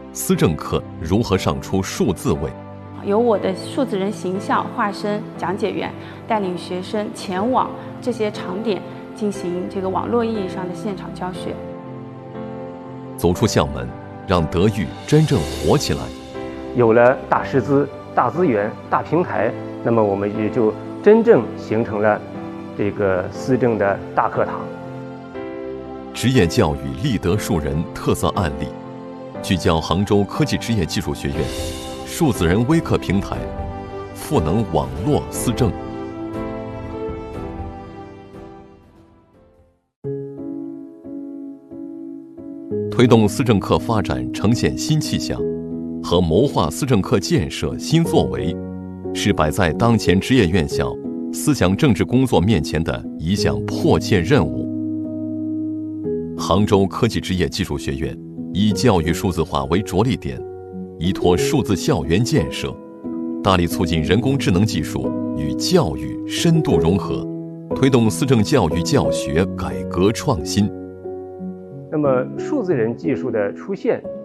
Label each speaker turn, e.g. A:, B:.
A: 思政课如何上出数字位。
B: 由我的数字人形象化身讲解员，带领学生前往这些场点进行这个网络意义上的现场教学。
A: 走出校门，让德育真正活起来。
C: 有了大师资、大资源、大平台，那么我们也就真正形成了这个思政的大课堂。
A: 职业教育立德树人特色案例，聚焦杭州科技职业技术学院数字人微课平台，赋能网络思政。推动思政课发展呈现新气象和谋划思政课建设新作为，是摆在当前职业院校思想政治工作面前的一项迫切任务。杭州科技职业技术学院以教育数字化为着力点，依托数字校园建设，大力促进人工智能技术与教育深度融合，推动思政教育教学改革创新。
C: 那么数字人技术的出现，